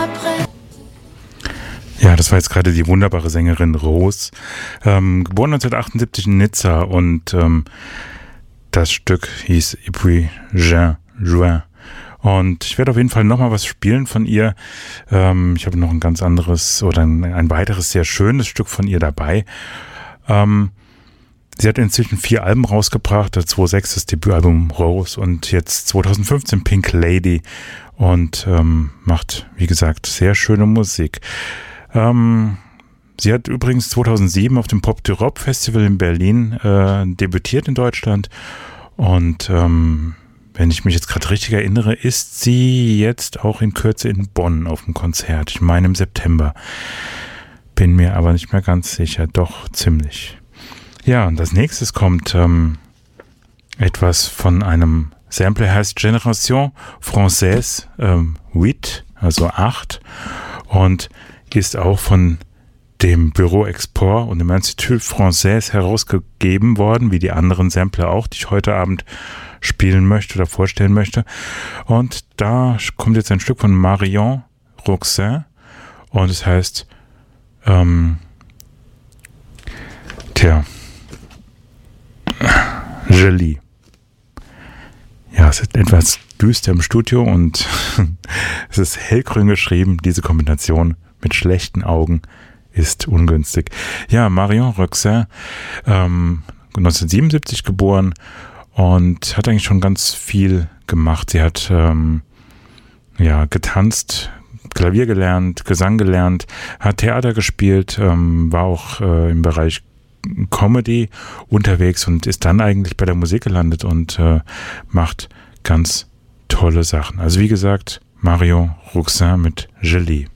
Ja, das war jetzt gerade die wunderbare Sängerin Rose, geboren 1978 in Nizza und das Stück hieß Et puis juin. Und ich werde auf jeden Fall nochmal was spielen von ihr. Ich habe noch ein ganz anderes oder ein weiteres sehr schönes Stück von ihr dabei. Sie hat inzwischen 4 Alben rausgebracht, 2006 das Debütalbum Rose und jetzt 2015 Pink Lady und macht, wie gesagt, sehr schöne Musik. Sie hat übrigens 2007 auf dem Pop d'Europe Festival in Berlin debütiert in Deutschland und wenn ich mich jetzt gerade richtig erinnere, ist sie jetzt auch in Kürze in Bonn auf dem Konzert. Ich meine im September. Bin mir aber nicht mehr ganz sicher. Doch, ziemlich. Ja, und als nächstes kommt etwas von einem Sampler, heißt Génération Française 8, also 8. Und ist auch von dem Bureau Export und dem Institut Français herausgegeben worden, wie die anderen Sampler auch, die ich heute Abend spielen möchte oder vorstellen möchte. Und da kommt jetzt ein Stück von Marion Roxin und es heißt Jolie. Ja, es ist etwas düster im Studio und es ist hellgrün geschrieben. Diese Kombination mit schlechten Augen ist ungünstig. Ja, Marion Roxin, 1977 geboren und hat eigentlich schon ganz viel gemacht. Sie hat getanzt, Klavier gelernt, Gesang gelernt, hat Theater gespielt, war auch im Bereich Comedy unterwegs und ist dann eigentlich bei der Musik gelandet und macht ganz tolle Sachen. Also wie gesagt, Marion Roxin mit Jolie.